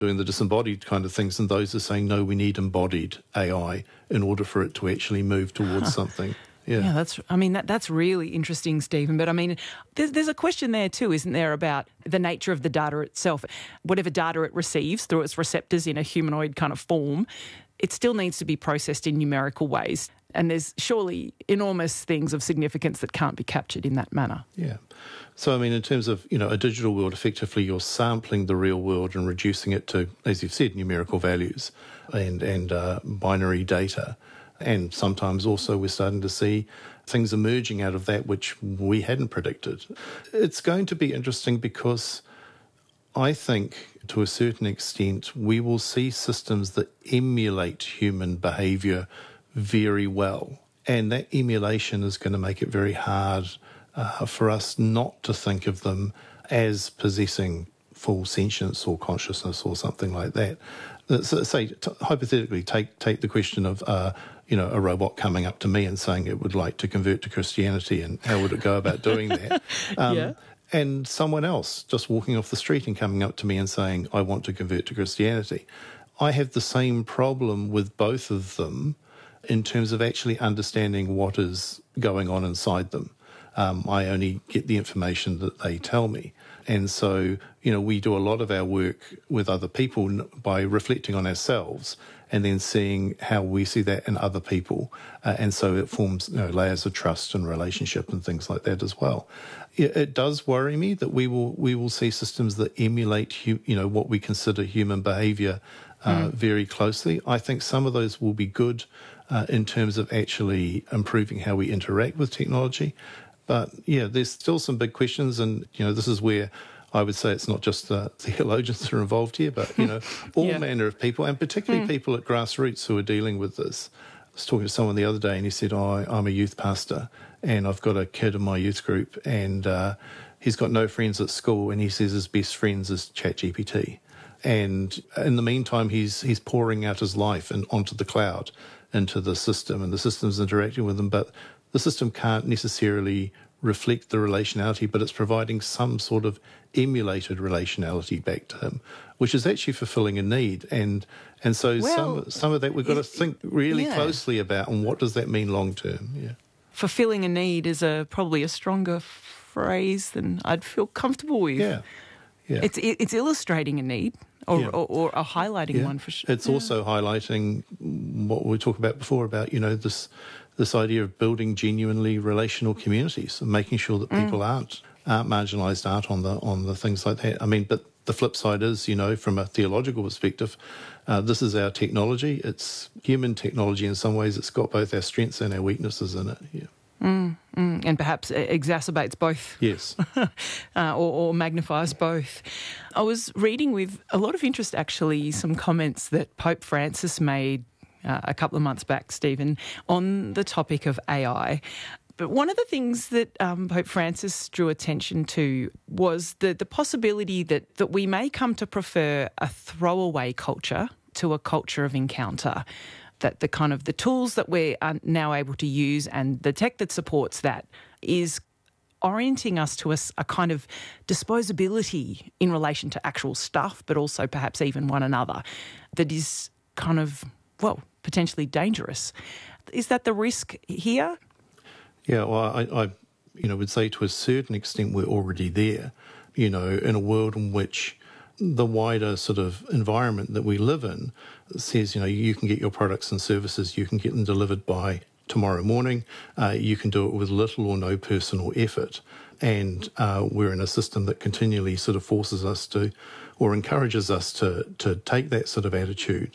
doing the disembodied kind of things, and those are saying, no, we need embodied AI in order for it to actually move towards something. Yeah, that's really interesting, Stephen. But I mean, there's a question there too, isn't there, about the nature of the data itself? Whatever data it receives through its receptors in a humanoid kind of form, it still needs to be processed in numerical ways. And there's surely enormous things of significance that can't be captured in that manner. Yeah. So, I mean, in terms of, a digital world, effectively you're sampling the real world and reducing it to, as you've said, numerical values and binary data. And sometimes also we're starting to see things emerging out of that which we hadn't predicted. It's going to be interesting because I think to a certain extent we will see systems that emulate human behaviour very well. And that emulation is going to make it very hard for us not to think of them as possessing full sentience or consciousness or something like that. So, hypothetically, take the question of a robot coming up to me and saying it would like to convert to Christianity, and how would it go about doing that? And someone else just walking off the street and coming up to me and saying, I want to convert to Christianity. I have the same problem with both of them in terms of actually understanding what is going on inside them. I only get the information that they tell me. And so, we do a lot of our work with other people by reflecting on ourselves and then seeing how we see that in other people. And so it forms layers of trust and relationship and things like that as well. It does worry me that we will see systems that emulate, what we consider human behaviour very closely. I think some of those will be good in terms of actually improving how we interact with technology. But, there's still some big questions, and, this is where I would say it's not just the theologians that are involved here, but, all manner of people, and particularly people at grassroots who are dealing with this. I was talking to someone the other day, and he said, I'm a youth pastor, and I've got a kid in my youth group, and he's got no friends at school, and he says his best friends is ChatGPT. And in the meantime, he's pouring out his life onto the cloud, into the system, and the system's interacting with him, but the system can't necessarily reflect the relationality, but it's providing some sort of emulated relationality back to him, which is actually fulfilling a need. And so some of that we've got to think really closely about, and what does that mean long term? Yeah. Fulfilling a need is probably a stronger phrase than I'd feel comfortable with. Yeah. It's illustrating a need. Or highlighting one for sure. It's also highlighting what we talked about before about, this idea of building genuinely relational communities and making sure that people aren't marginalised, aren't on the things like that. I mean, but the flip side is, from a theological perspective, this is our technology. It's human technology in some ways. It's got both our strengths and our weaknesses in it. Yeah. And perhaps exacerbates both. Yes. or magnifies both. I was reading with a lot of interest, actually, some comments that Pope Francis made a couple of months back, Stephen, on the topic of AI. But one of the things that Pope Francis drew attention to was the possibility that we may come to prefer a throwaway culture to a culture of encounter. That the kind of the tools that we are now able to use and the tech that supports that is orienting us to a kind of disposability in relation to actual stuff, but also perhaps even one another, that is kind of, potentially dangerous. Is that the risk here? Yeah, well, I would say to a certain extent we're already there, in a world in which the wider sort of environment that we live in says, you can get your products and services, you can get them delivered by tomorrow morning. You can do it with little or no personal effort. And we're in a system that continually sort of forces us to, or encourages us to take that sort of attitude.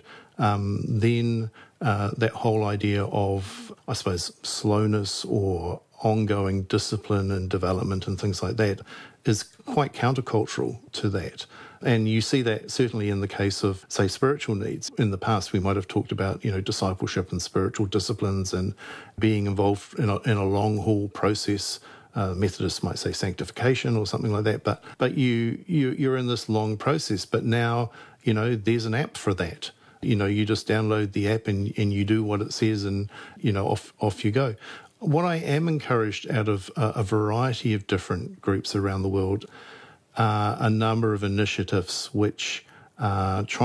Then that whole idea of, I suppose, slowness or ongoing discipline and development and things like that is quite countercultural to that. And you see that certainly in the case of, say, spiritual needs. In the past, we might have talked about, discipleship and spiritual disciplines and being involved in a long-haul process. Methodists might say sanctification or something like that. But you're in this long process. But now, there's an app for that. You just download the app and you do what it says and, off you go. What I am encouraged out of a variety of different groups around the world are a number of initiatives which trying